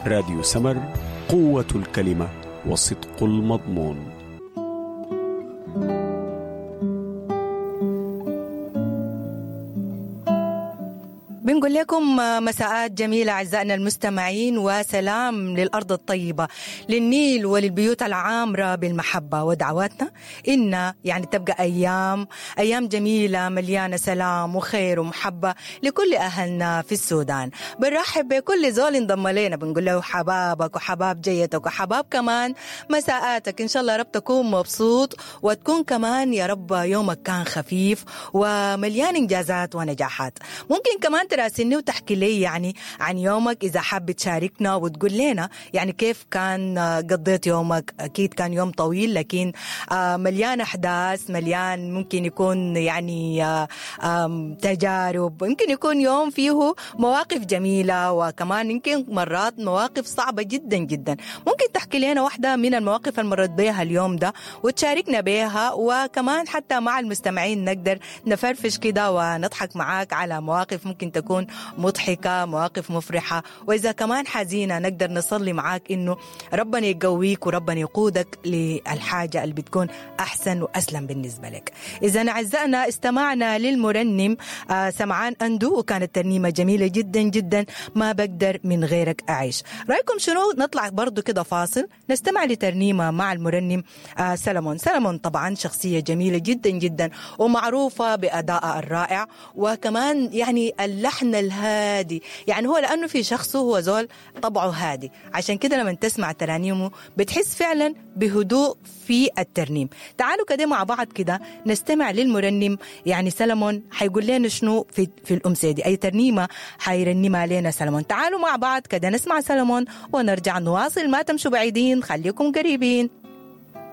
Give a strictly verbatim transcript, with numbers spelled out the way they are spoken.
راديو سمر، قوة الكلمة وصدق المضمون. بنقول لكم مساءات جميلة أعزائنا المستمعين، وسلام للأرض الطيبة، للنيل وللبيوت العامرة بالمحبة، ودعواتنا إن يعني تبقى أيام أيام جميلة مليانة سلام وخير ومحبة لكل أهلنا في السودان. بنرحب بكل زول انضم لنا، بنقول له حبابك وحباب جيتك وحباب كمان مساءاتك. إن شاء الله رب تكون مبسوط، وتكون كمان يا رب يومك كان خفيف ومليان إنجازات ونجاحات. ممكن كمان تراسلني وتحكي لي يعني عن يومك، إذا حاب تشاركنا وتقول لنا يعني كيف كان قضيت يومك. أكيد كان يوم طويل، لكن مليان أحداث، مليان ممكن يكون يعني تجارب، ممكن يكون يوم فيه مواقف جميلة، وكمان يمكن مرات مواقف صعبة جدا جدا. ممكن تحكي لنا واحدة من المواقف اللي مرت بها اليوم ده وتشاركنا بها، وكمان حتى مع المستمعين نقدر نفرفش كده ونضحك معاك على مواقف ممكن تكون مضحكة، مواقف مفرحة. وإذا كمان حزينة نقدر نصلي معاك إنه ربنا يقويك وربنا يقودك للحاجة اللي بتكون أحسن وأسلم بالنسبة لك. إذا أعزائنا استمعنا للمرنم آه سمعان أندو، وكانت ترنيمة جميلة جدا جدا، ما بقدر من غيرك أعيش. رأيكم شنو؟ نطلع برضو كده فاصل نستمع لترنيمة مع المرنم آه سلمون. سلمون طبعا شخصية جميلة جدا جدا ومعروفة بأداء الرائع، وكمان يعني اللحن الهادي، يعني هو لأنه في شخصه هو زول طبعه هادي، عشان كده لما تسمع ترانيمه بتحس فعلا بهدوء في الترنيم. تعالوا كده مع بعض كده نستمع للمرنم يعني سلمون حيقول لنا شنو في, في الأمسية دي، أي ترنيمة حيرنمها لنا سلمون. تعالوا مع بعض كده نسمع سلمون ونرجع نواصل، ما تمشوا بعيدين، خليكم قريبين.